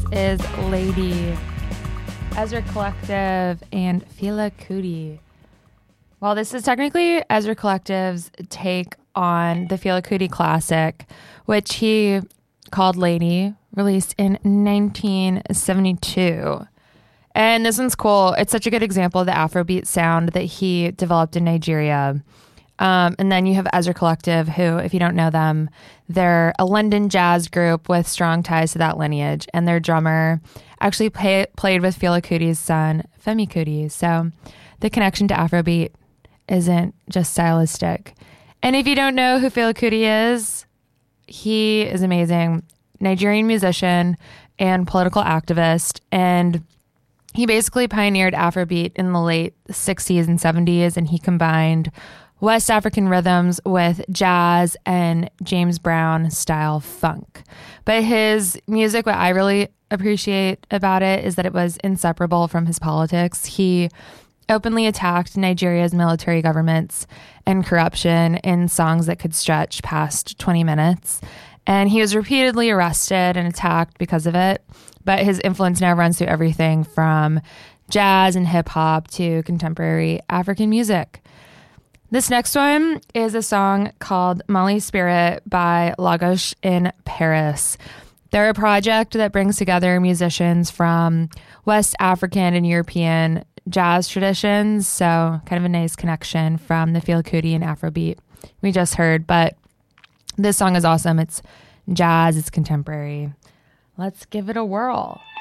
is Lady, Ezra Collective, and Fela Kuti. Well, this is technically Ezra Collective's take on the Fela Kuti classic, which he called Lady, released in 1972. And this one's cool. It's such a good example of the Afrobeat sound that he developed in Nigeria. And then you have Ezra Collective, who, if you don't know them, they're a London jazz group with strong ties to that lineage. And their drummer actually played with Fela Kuti's son, Femi Kuti. So the connection to Afrobeat isn't just stylistic. And if you don't know who Fela Kuti is, he is amazing. Nigerian musician and political activist. And he basically pioneered Afrobeat in the late 60s and 70s, and he combined West African rhythms with jazz and James Brown style funk. But his music, what I really appreciate about it is that it was inseparable from his politics. He openly attacked Nigeria's military governments and corruption in songs that could stretch past 20 minutes. And he was repeatedly arrested and attacked because of it. But his influence now runs through everything from jazz and hip hop to contemporary African music. This next one is a song called Mali Spirit by Lagos in Paris. They're a project that brings together musicians from West African and European jazz traditions. So kind of a nice connection from the Fela Kuti and Afrobeat we just heard. But this song is awesome. It's jazz, it's contemporary. Let's give it a whirl.